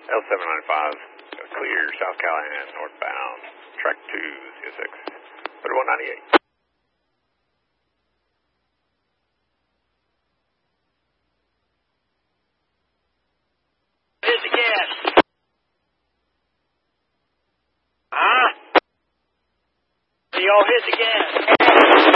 L795, clear, South Callahan, northbound, track 2, CSX, 3198. Hit the gas. Huh? Y'all hit the gas.